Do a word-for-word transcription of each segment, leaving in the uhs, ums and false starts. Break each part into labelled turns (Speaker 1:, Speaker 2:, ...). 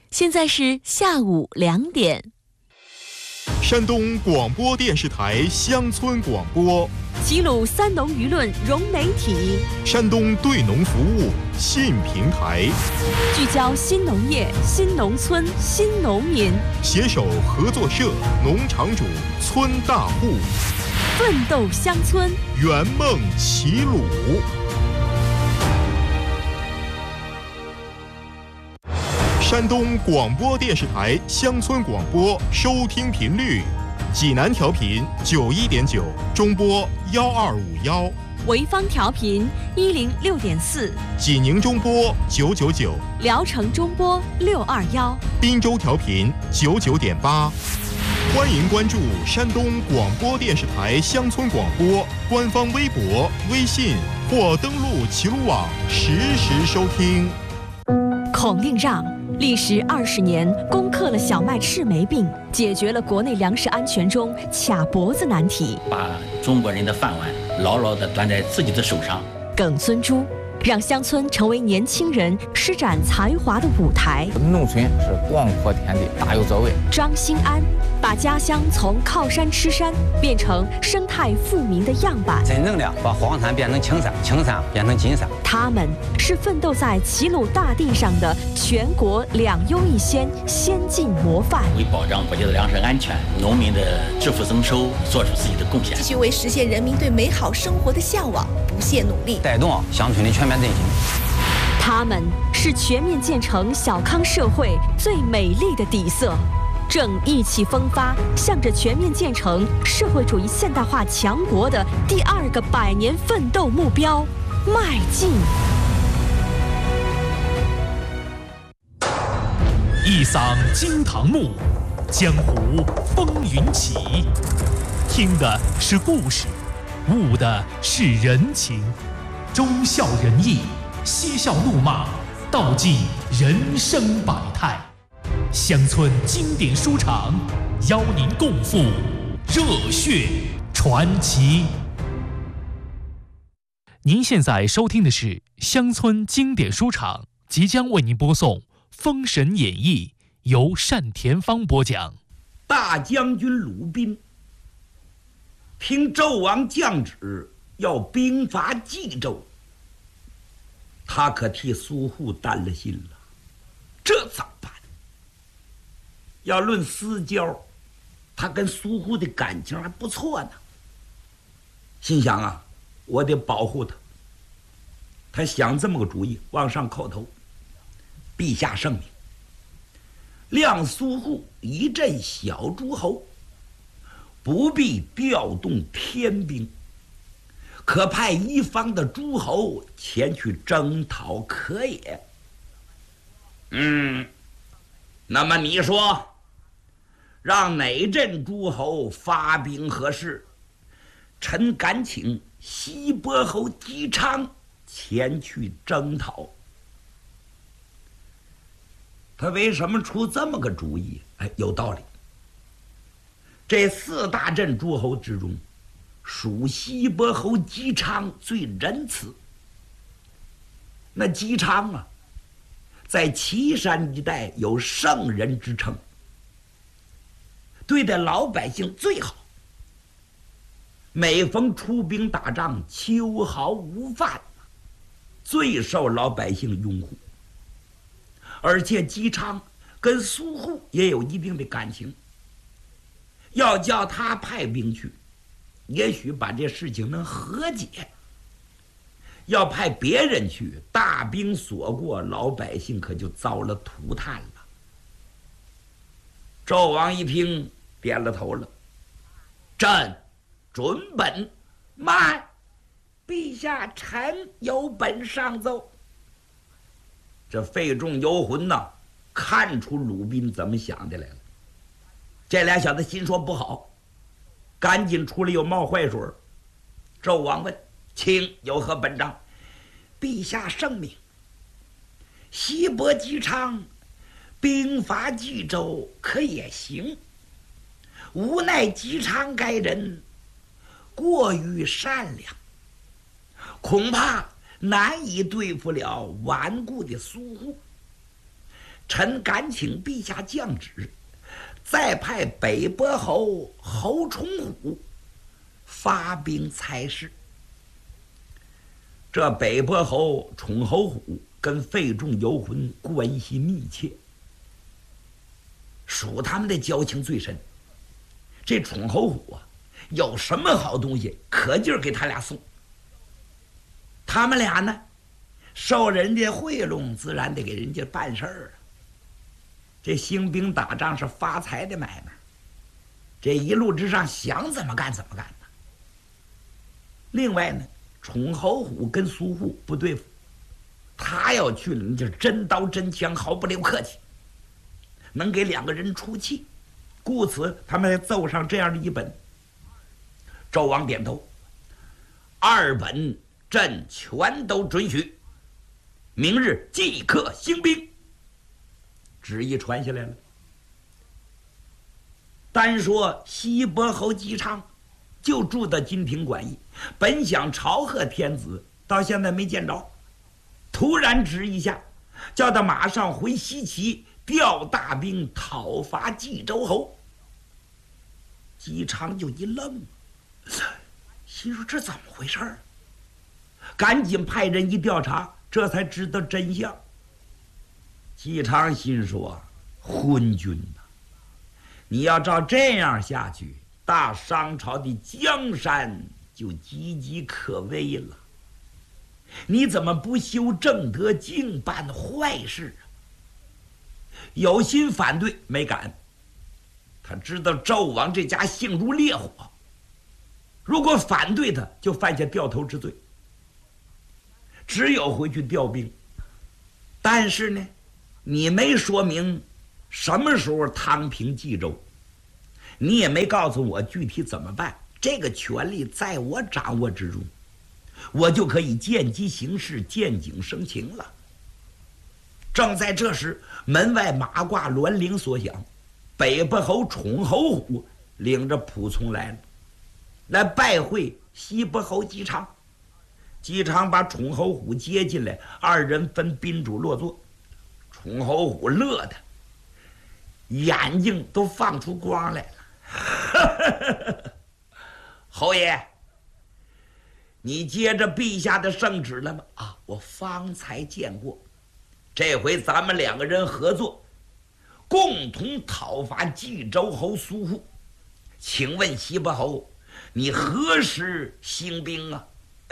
Speaker 1: 现在是下午两点。
Speaker 2: 山东广播电视台乡村广播，
Speaker 1: 齐鲁三农舆论融媒体，
Speaker 2: 山东对农服务新平台，
Speaker 1: 聚焦新农业、新农村、新农民，
Speaker 2: 携手合作社、农场主、村大户，
Speaker 1: 奋斗乡村，
Speaker 2: 圆梦齐鲁。山东广播电视台乡村广播收听频率：济南调频九一点九，中波幺二五幺；
Speaker 1: 潍坊调频一零六点四，
Speaker 2: 济宁中波九九九，
Speaker 1: 聊城中波六二幺，
Speaker 2: 滨州调频九九点八。欢迎关注山东广播电视台乡村广播官方微博、微信或登录齐鲁网实时收听。
Speaker 1: 孔令让历时二十年，攻克了小麦赤霉病，解决了国内粮食安全中卡脖子难题，
Speaker 3: 把中国人的饭碗牢牢地端在自己的手上。
Speaker 1: 耿孙洙让乡村成为年轻人施展才华的舞台。
Speaker 4: 农村是广阔天地，大有作为。
Speaker 1: 张兴安把家乡从靠山吃山变成生态富民的样板，
Speaker 5: 真正的把黄山变成青山，青山变成金山。
Speaker 1: 他们是奋斗在齐鲁大地上的全国两优一先先进模范，
Speaker 3: 为保障国家的粮食安全、农民的致富增收做出自己的贡献，
Speaker 6: 继续为实现人民对美好生活的向往不懈努力，
Speaker 5: 带动乡村的全面振兴。
Speaker 1: 他们是全面建成小康社会最美丽的底色，正意气风发，向着全面建成社会主义现代化强国的第二个百年奋斗目标迈进。
Speaker 7: 一嗓惊堂木，江湖风云起。听的是故事，悟的是人情，忠孝仁义，嬉笑怒骂，道尽人生百态。乡村经典书场，邀您共赴热血传奇。您现在收听的是乡村经典书场，即将为您播送《封神演义》，由单田芳播讲。
Speaker 8: 大将军鲁宾听纣王降旨，要兵伐冀州，他可替苏护担了心了，这怎么办？要论私交，他跟苏护的感情还不错呢。心想啊，我得保护他。他想这么个主意，往上叩头：陛下圣明，谅苏护一镇小诸侯，不必调动天兵，可派一方的诸侯前去征讨可也。嗯，那么你说，让哪镇诸侯发兵合适？臣敢请西伯侯姬昌前去征讨。他为什么出这么个主意？哎，有道理。这四大镇诸侯之中，属西伯侯姬昌最仁慈。那姬昌啊，在岐山一带有圣人之称，对待老百姓最好。每逢出兵打仗，秋毫无犯，最受老百姓拥护。而且姬昌跟苏护也有一定的感情，要叫他派兵去，也许把这事情能和解。要派别人去，大兵所过，老百姓可就遭了涂炭了。纣王一听，点了头了：朕准本。慢，陛下，臣有本上奏。这费仲游魂呐，看出鲁宾怎么想的来了。这俩小子心说不好，赶紧出来又冒坏水。纣王问：卿有何本章？陛下圣明，西伯姬昌兵伐冀州可也行，无奈姬昌该人过于善良，恐怕难以对付了顽固的苏护。 臣敢请陛下降旨，再派北伯侯侯崇虎发兵差事。这北伯侯崇侯虎跟费仲游魂关系密切，属他们的交情最深。这崇侯虎啊，有什么好东西，可劲儿给他俩送。他们俩呢，受人家贿赂，自然得给人家办事儿啊。这兴兵打仗是发财的买卖，这一路之上想怎么干怎么干呢。另外呢，崇侯虎跟苏护不对付，他要去了，那就真刀真枪，毫不留客气，能给两个人出气。故此，他们奏上这样的一本。纣王点头，二本朕全都准许，明日即刻兴兵。旨意传下来了。单说西伯侯姬昌，就住到金庭馆驿，本想朝贺天子，到现在没见着。突然旨意下，叫他马上回西岐调大兵讨伐冀州侯。姬昌就一愣，心说这怎么回事儿？赶紧派人一调查，这才知道真相。姬昌心说：昏君呐、啊，你要照这样下去，大商朝的江山就岌岌可危了。你怎么不修正德，净办坏事啊？有心反对，没敢。他知道纣王这家性如烈火，如果反对他，就犯下掉头之罪。只有回去调兵。但是呢，你没说明什么时候汤平冀州，你也没告诉我具体怎么办。这个权力在我掌握之中，我就可以见机行事，见景生情了。正在这时，门外马挂銮铃所响，北伯侯崇侯虎领着仆从来了，来拜会西伯侯姬昌。姬昌把崇侯虎接进来，二人分宾主落座。崇侯虎乐得眼睛都放出光来了。侯爷，你接着陛下的圣旨了吗？啊，我方才见过。这回咱们两个人合作，共同讨伐冀州侯苏护。请问西伯侯，你何时兴兵啊？呃，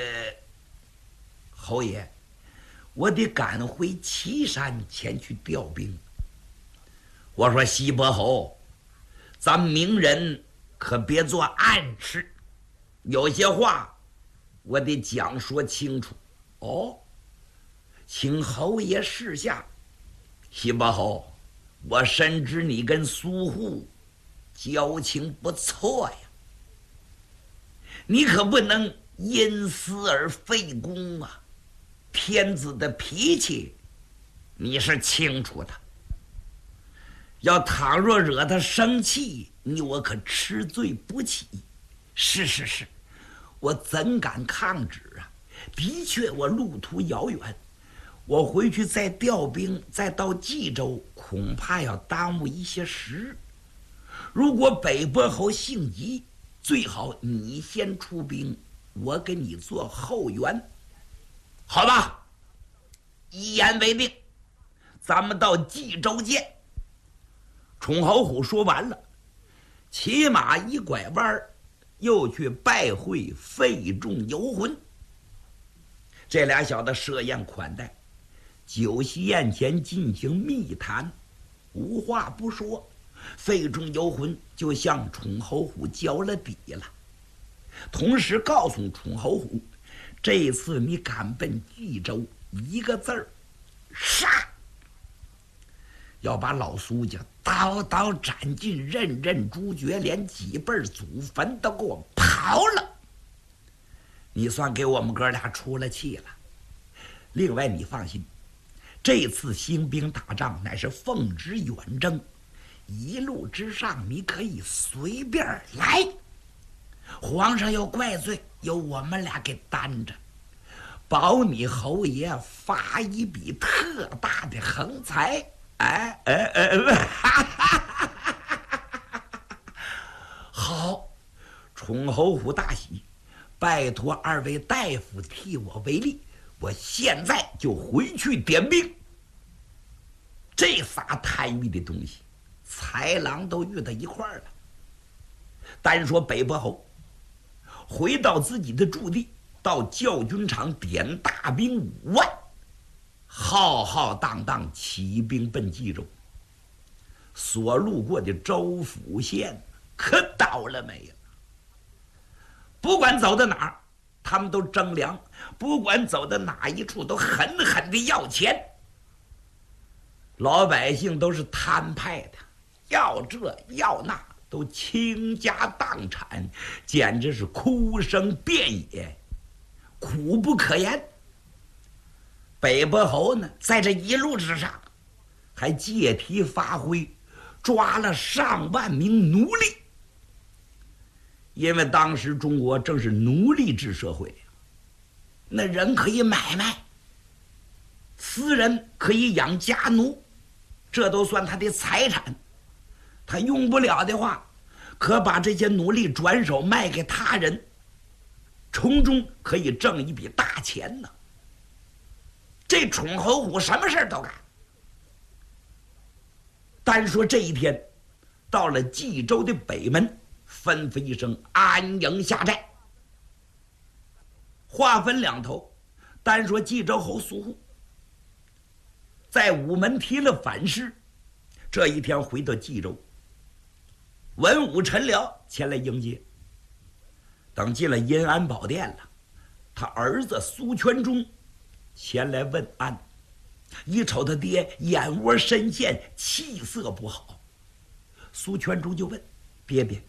Speaker 8: 侯爷，我得赶回岐山前去调兵。我说西伯侯，咱明人可别做暗示，有些话我得讲说清楚。哦，请侯爷示下。西伯侯，我深知你跟苏护交情不错呀，你可不能因私而废公啊！天子的脾气你是清楚的，要倘若惹他生气，你我可吃罪不起。是是是，我怎敢抗旨啊？的确，我路途遥远，我回去再调兵，再到冀州，恐怕要耽误一些时。如果北伯侯性急，最好你先出兵，我给你做后援。好吧，一言为定，咱们到冀州见。崇侯虎说完了，骑马一拐弯，又去拜会费仲游魂。这俩小子设宴款待，酒席宴前进行密谈，无话不说。费仲游魂就向崇侯虎交了底了，同时告诉崇侯虎，这次你赶奔冀州，一个字儿杀，要把老苏家刀刀斩尽，任任诛绝，连几辈祖坟都给我刨了。你算给我们哥俩出了气了。另外你放心，这次兴兵打仗乃是奉旨远征，一路之上你可以随便来，皇上有怪罪由我们俩给担着，保你侯爷发一笔特大的横财。 哎哎哎，哈哈好，崇侯虎大喜，拜托二位大夫替我为例，我现在就回去点兵。这仨贪欲的东西，豺狼都遇到一块儿了。单说北伯侯，回到自己的驻地，到教军场点大兵五万，浩浩荡荡起兵奔冀州。所路过的州府县可倒了霉了，不管走到哪儿，他们都征粮；不管走到哪一处，都狠狠地要钱。老百姓都是摊派的，要这要那，都倾家荡产，简直是哭声遍野，苦不可言。北伯侯呢，在这一路之上，还借题发挥，抓了上万名奴隶。因为当时中国正是奴隶制社会，那人可以买卖，私人可以养家奴，这都算他的财产。他用不了的话，可把这些奴隶转手卖给他人，从中可以挣一笔大钱呢。这崇侯虎什么事儿都干。单说这一天，到了冀州的北门，吩咐一声安营下寨。话分两头，单说冀州侯苏护在午门提了反诗，这一天回到冀州，文武臣僚前来迎接。等进了阴安宝殿了，他儿子苏全忠前来问安，一瞅他爹眼窝深陷，气色不好。苏全忠就问：爹爹，